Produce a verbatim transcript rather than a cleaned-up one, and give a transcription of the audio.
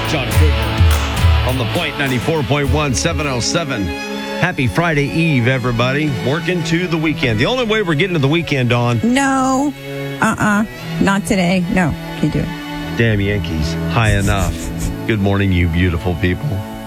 John Cougar on the Point ninety-four point one, seven oh seven. Happy Friday Eve, everybody. Working to the weekend. The only way we're getting to the weekend, Dawn. No. Uh-uh. Not today. No. Can't do it. Damn Yankees. High enough. Good morning, you beautiful people.